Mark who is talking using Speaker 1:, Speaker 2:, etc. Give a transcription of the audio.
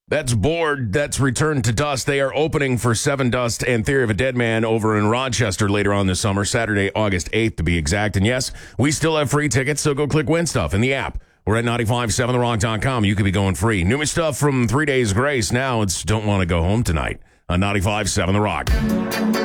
Speaker 1: That's Bored. That's Return to Dust. They are opening for Seven Dust and Theory of a Dead Man over in Rochester later on this summer, Saturday, August 8th to be exact. And yes, we still have free tickets, so go click Win Stuff in the app. We're at 957therock.com. You could be going free. New stuff from 3 Days Grace. Now it's Don't Want to Go Home Tonight on 95.7 The Rock.